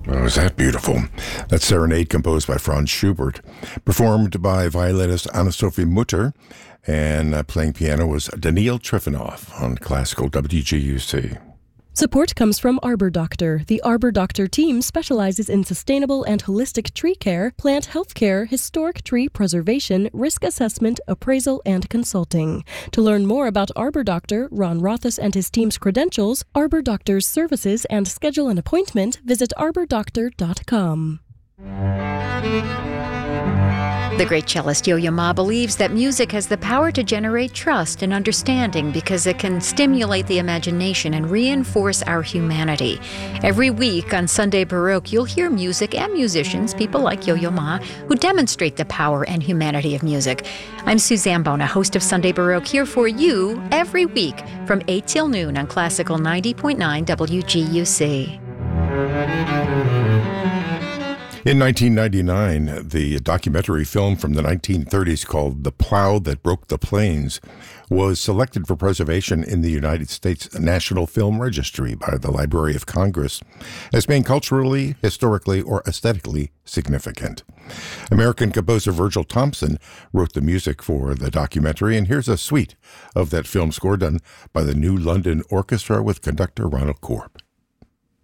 Oh, is that beautiful? That serenade composed by Franz Schubert, performed by violinist Anna-Sophie Mutter, and playing piano was Daniil Trifonov on Classical WGUC. Support comes from Arbor Doctor. The Arbor Doctor team specializes in sustainable and holistic tree care, plant health care, historic tree preservation, risk assessment, appraisal, and consulting. To learn more about Arbor Doctor, Ron Rothus and his team's credentials, Arbor Doctor's services, and schedule an appointment, visit arbordoctor.com. The great cellist Yo-Yo Ma believes that music has the power to generate trust and understanding because it can stimulate the imagination and reinforce our humanity. Every week on Sunday Baroque, you'll hear music and musicians, people like Yo-Yo Ma, who demonstrate the power and humanity of music. I'm Suzanne Bona, host of Sunday Baroque, here for you every week from 8 till noon on Classical 90.9 WGUC. In 1999, the documentary film from the 1930s called The Plow That Broke the Plains was selected for preservation in the United States National Film Registry by the Library of Congress as being culturally, historically, or aesthetically significant. American composer Virgil Thompson wrote the music for the documentary, and here's a suite of that film score done by the New London Orchestra with conductor Ronald Korb.